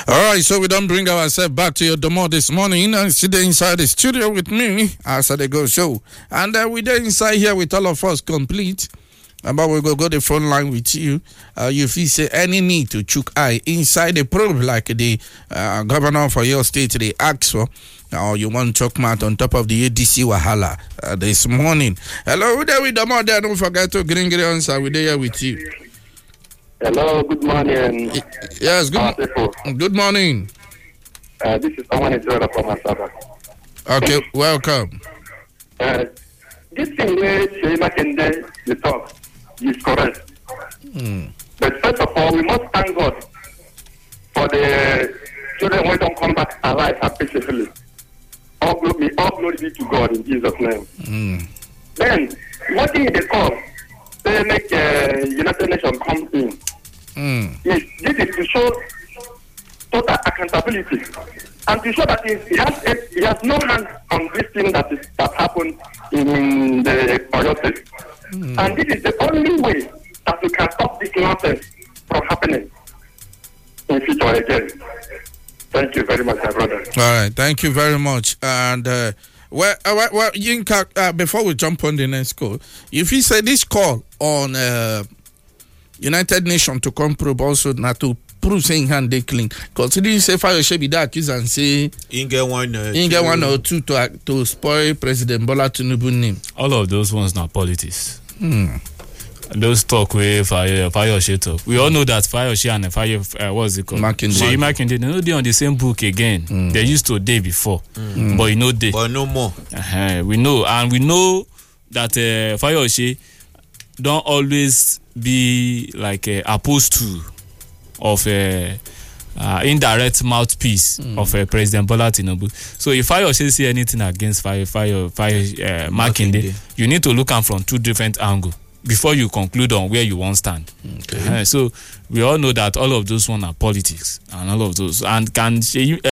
All right, so we don't bring ourselves back to your domo this morning. And sit there inside the studio with me as they go show. And we there inside here with all of us complete. But we go the front line with you. You feel say any need to chook eye inside the probe like the governor for your state they ask for. Or you want to talk about on top of the ADC Wahala this morning. Hello, there with them out there. Don't forget to green answer. We're there with you. Hello, good morning. Yes, good morning. This is someone Israel from Asaba. Okay, welcome. This thing where Shey Makinde the talk is correct. But first of all, we must thank God for the children who don't come back alive and peacefully. All glory be to God in Jesus' name. Then, what thing they call, they make United Nations come in. This is to show total accountability and to show that he has no hand on this thing that happened in the Oyo State. And this is the only way that we can stop this nonsense from happening in future again. Thank you very much, my brother. All right, thank you very much. And Yinka, before we jump on the next call, if you say this call on United Nations to come probe also not to prove saying hand they clean, considering say fire should be that accused and say in get one or two to spoil President Bola Tinubu name. All of those ones not politics. Those talk with Fayose talk. We all know that Fayose and what's it called? Makinde. They know they on the same book again. They used to day before, but you know they. But no more. We know, and we know that Fayose don't always be like opposed to of indirect mouthpiece of President Bola Tinubu. So if Fayose see anything against Makinde, you need to look at from two different angles before you conclude on where you want to stand. Okay. So we all know that all of those ones are politics and all of those. And can